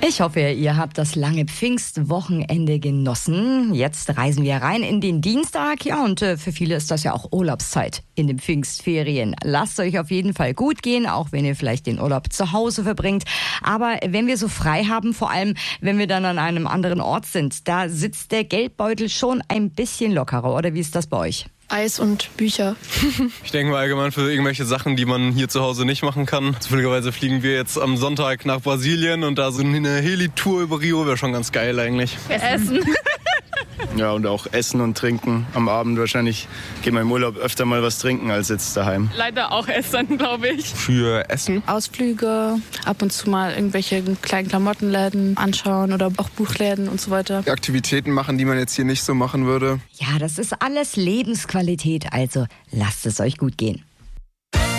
Ich hoffe, ihr habt das lange Pfingstwochenende genossen. Jetzt reisen wir rein in den Dienstag. Ja, und für viele ist das ja auch Urlaubszeit in den Pfingstferien. Lasst euch auf jeden Fall gut gehen, auch wenn ihr vielleicht den Urlaub zu Hause verbringt. Aber wenn wir so frei haben, vor allem wenn wir dann an einem anderen Ort sind, da sitzt der Geldbeutel schon ein bisschen lockerer. Oder wie ist das bei euch? Eis und Bücher. Ich denke mal allgemein für irgendwelche Sachen, die man hier zu Hause nicht machen kann. Zufälligerweise fliegen wir jetzt am Sonntag nach Brasilien und da so eine Heli-Tour über Rio wäre schon ganz geil eigentlich. Essen. Ja, und auch Essen und Trinken am Abend. Wahrscheinlich geht man im Urlaub öfter mal was trinken als jetzt daheim. Leider auch Essen, glaube ich. Für Essen? Ausflüge, ab und zu mal irgendwelche kleinen Klamottenläden anschauen oder auch Buchläden und so weiter. Aktivitäten machen, die man jetzt hier nicht so machen würde. Ja, das ist alles Lebensqualität, also lasst es euch gut gehen.